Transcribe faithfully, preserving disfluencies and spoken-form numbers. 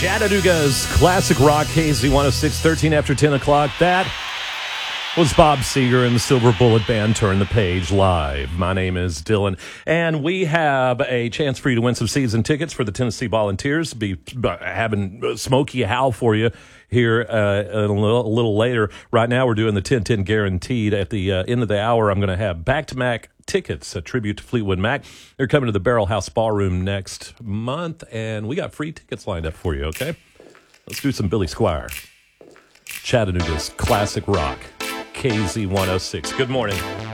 Chattanooga's classic rock, K Z one oh six, thirteen after ten o'clock. That was Bob Seger and the Silver Bullet Band. Turn the Page live. My name is Dylan, and we have a chance for you to win some season tickets for the Tennessee Volunteers. Be having Smokey Howl for you here uh, a, little, a little later. Right now, we're doing the ten ten guaranteed. At the uh, end of the hour, I'm going to have back-to-back tickets, a tribute to Fleetwood Mac. They're coming to the Barrel House Ballroom next month, and we got free tickets lined up for you, okay? Let's do some Billy Squier. Chattanooga's classic rock, K Z one oh six. Good morning.